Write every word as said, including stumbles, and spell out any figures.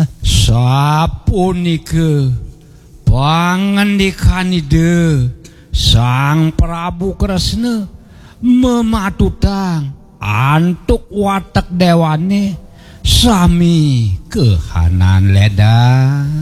Sapunike pangandikanide Sang Prabu Kresna mematutang antuk watak dewane sami kehanan leda.